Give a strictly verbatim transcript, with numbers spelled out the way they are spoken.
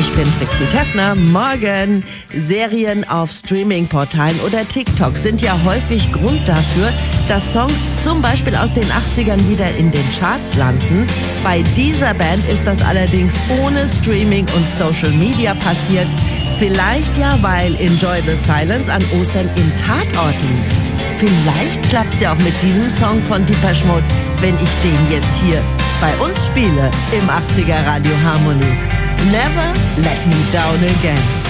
Ich bin Trixie Teffner. Morgen. Serien auf Streaming-Portalen oder TikTok sind ja häufig Grund dafür, dass Songs zum Beispiel aus den achtzigern wieder in den Charts landen. Bei dieser Band ist das allerdings ohne Streaming und Social Media passiert. Vielleicht ja, weil Enjoy the Silence an Ostern im Tatort lief. Vielleicht klappt's ja auch mit diesem Song von Depeche Mode, wenn ich den jetzt hier bei uns spiele im achtziger Radio Harmony. Never Let Me Down Again.